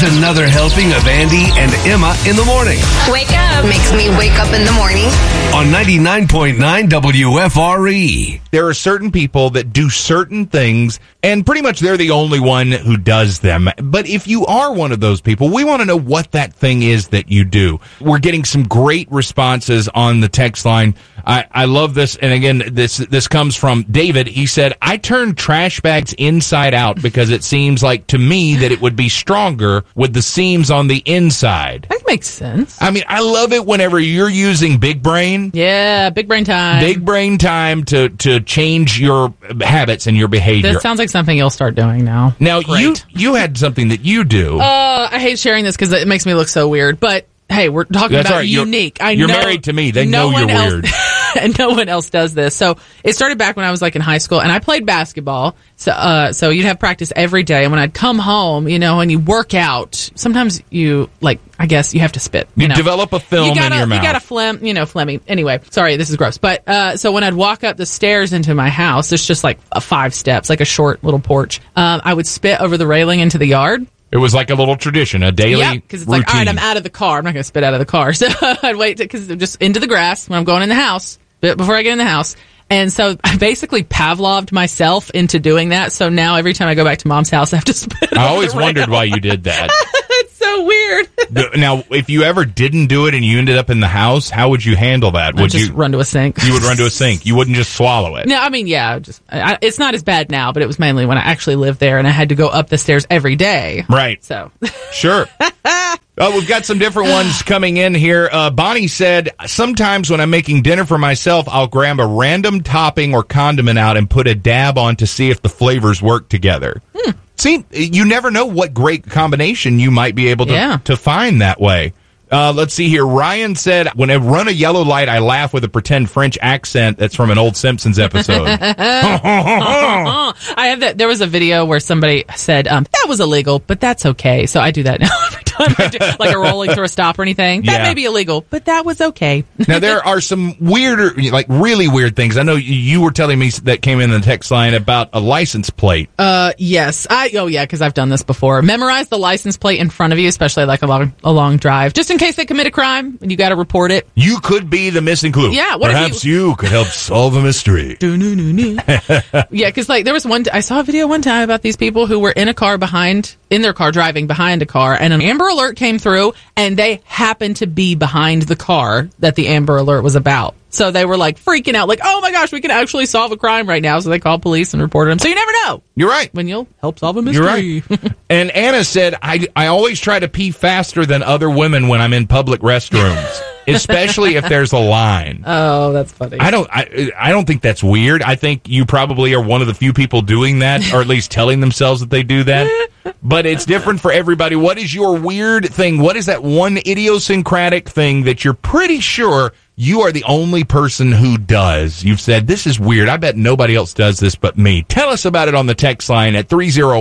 Here's another helping of Andy and Emma in the morning. Wake up. Makes me wake up in the morning. On 99.9 WFRE. There are certain people that do certain things, and pretty much they're the only one who does them. But if you are one of those people, we want to know what that thing is that you do. We're getting some great responses on the text line. I love this. And again, this comes from David. He said, I turn trash bags inside out because it seems like to me that it would be stronger with the seams on the inside. That makes sense. I mean, I love it whenever you're using Big Brain. Yeah, big brain time. Big brain time to change your habits and your behavior. This sounds like something you'll start doing now. Now, Great. you had something that you do. I hate sharing this because it makes me look so weird. But hey, we're talking That's about right. unique. You're married to me. They know you're weird. And no one else does this. So it started back when I was like in high school, and I played basketball. So you'd have practice every day. And when I'd come home, and you work out, sometimes you I guess you have to spit. You develop a film in your mouth. You got a phlegmy. Anyway, sorry, this is gross. But so when I'd walk up the stairs into my house, there's just like 5 steps, like a short little porch. I would spit over the railing into the yard. It was like a little tradition, a daily routine. Yeah, because it's like, all right, I'm out of the car. I'm not going to spit out of the car. So I'd wait because just into the grass when I'm going in the house, before I get in the house. And so I basically Pavloved myself into doing that. So now every time I go back to Mom's house, I have to spit. I always wondered why you did that. It's so weird. Now, if you ever didn't do it and you ended up in the house, how would you handle that? Would you run to a sink? You would run to a sink. You wouldn't just swallow it. No, I mean, yeah, it's not as bad now, but it was mainly when I actually lived there and I had to go up the stairs every day. Right. So sure. We've got some different ones coming in here. Bonnie said, sometimes when I'm making dinner for myself, I'll grab a random topping or condiment out and put a dab on to see if the flavors work together. See, you never know what great combination you might be able to find that way. Let's see here. Ryan said, when I run a yellow light, I laugh with a pretend French accent that's from an old Simpsons episode. I have that. There was a video where somebody said, that was illegal, but that's okay. So I do that now every time I do, like a rolling through a stop or anything. That may be illegal, but that was okay. Now, there are some weirder, like really weird things. I know you were telling me that came in the text line about a license plate. Yes. Because I've done this before. Memorize the license plate in front of you, especially like a long drive, just in case they commit a crime and you got to report it. You could be the missing clue. Yeah. Perhaps you could help solve a mystery. Yeah, because there was I saw a video one time about these people who were in their car driving behind a car, and an Amber Alert came through, and they happened to be behind the car that the Amber Alert was about. So they were like freaking out, like, oh my gosh, we can actually solve a crime right now. So they called police and reported them. So you never know. You're right. When you'll help solve a mystery. You're right. And Anna said, I always try to pee faster than other women when I'm in public restrooms, especially if there's a line. Oh, that's funny. I don't think that's weird. I think you probably are one of the few people doing that, or at least telling themselves that they do that. But it's different for everybody. What is your weird thing? What is that one idiosyncratic thing that you're pretty sure you are the only person who does? You've said, this is weird. I bet nobody else does this but me. Tell us about it on the text line at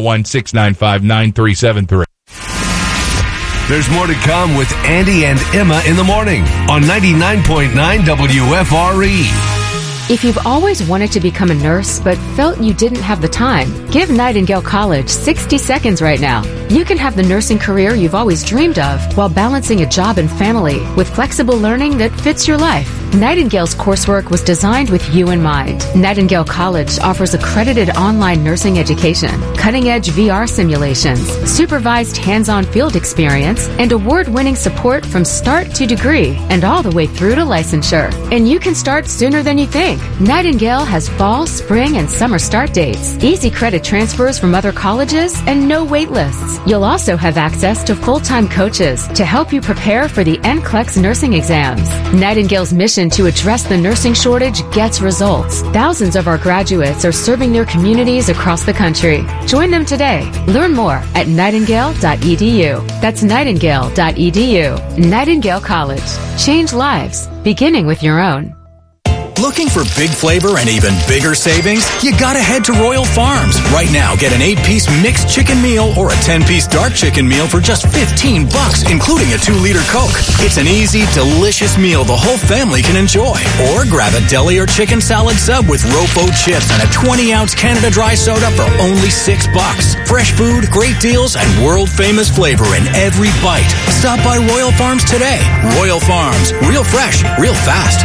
301-695-9373. There's more to come with Andy and Emma in the morning on 99.9 WFRE. If you've always wanted to become a nurse but felt you didn't have the time, give Nightingale College 60 seconds right now. You can have the nursing career you've always dreamed of while balancing a job and family with flexible learning that fits your life. Nightingale's coursework was designed with you in mind. Nightingale College offers accredited online nursing education, cutting-edge VR simulations, supervised hands-on field experience, and award-winning support from start to degree and all the way through to licensure. And you can start sooner than you think. Nightingale has fall, spring, and summer start dates, easy credit transfers from other colleges, and no wait lists. You'll also have access to full-time coaches to help you prepare for the NCLEX nursing exams. Nightingale's mission to address the nursing shortage gets results. Thousands of our graduates are serving their communities across the country. Join them today. Learn more at nightingale.edu. That's nightingale.edu. Nightingale College. Change lives, beginning with your own. Looking for big flavor and even bigger savings? You gotta head to Royal Farms. Right now, get an 8-piece mixed chicken meal or a 10-piece dark chicken meal for just $15, including a 2-liter Coke. It's an easy, delicious meal the whole family can enjoy. Or grab a deli or chicken salad sub with Rofo chips and a 20-ounce Canada Dry soda for only $6. Fresh food, great deals, and world-famous flavor in every bite. Stop by Royal Farms today. Royal Farms. Real fresh, real fast.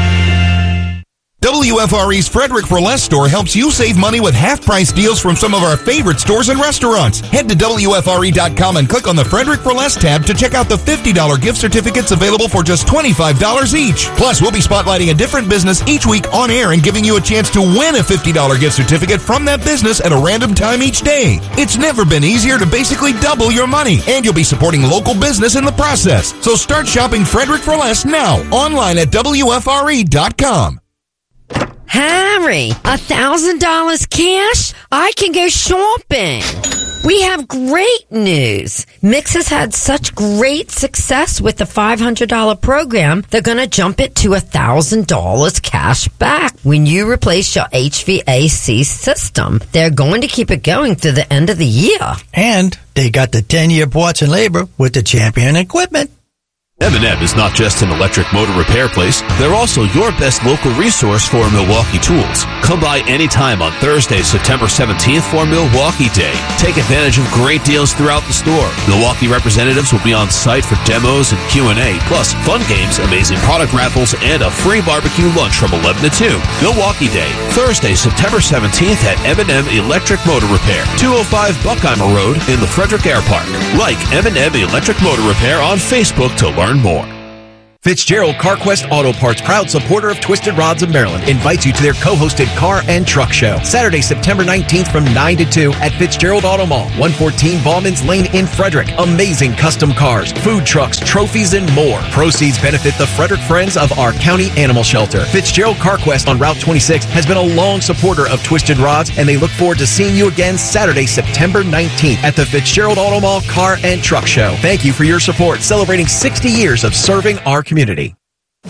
WFRE's Frederick for Less store helps you save money with half-price deals from some of our favorite stores and restaurants. Head to WFRE.com and click on the Frederick for Less tab to check out the $50 gift certificates available for just $25 each. Plus, we'll be spotlighting a different business each week on air and giving you a chance to win a $50 gift certificate from that business at a random time each day. It's never been easier to basically double your money, and you'll be supporting local business in the process. So start shopping Frederick for Less now, online at WFRE.com. Harry, $1,000 cash? I can go shopping. We have great news. Mix has had such great success with the $500 program, they're going to jump it to $1,000 cash back when you replace your HVAC system. They're going to keep it going through the end of the year. And they got the 10-year parts and labor with the Champion equipment. M&M is not just an electric motor repair place. They're also your best local resource for Milwaukee tools. Come by anytime on Thursday, September 17th for Milwaukee Day. Take advantage of great deals throughout the store. Milwaukee representatives will be on site for demos and Q&A, plus fun games, amazing product raffles, and a free barbecue lunch from 11 to 2. Milwaukee Day, Thursday, September 17th at M&M Electric Motor Repair, 205 Buckheimer Road in the Frederick Air Park. Like M&M Electric Motor Repair on Facebook to learn more. Fitzgerald CarQuest Auto Parts, proud supporter of Twisted Rods of Maryland, invites you to their co-hosted car and truck show. Saturday, September 19th from 9 to 2 at Fitzgerald Auto Mall, 114 Ballman's Lane in Frederick. Amazing custom cars, food trucks, trophies, and more. Proceeds benefit the Frederick Friends of our county animal shelter. Fitzgerald CarQuest on Route 26 has been a long supporter of Twisted Rods, and they look forward to seeing you again Saturday, September 19th at the Fitzgerald Auto Mall Car and Truck Show. Thank you for your support, celebrating 60 years of serving our community.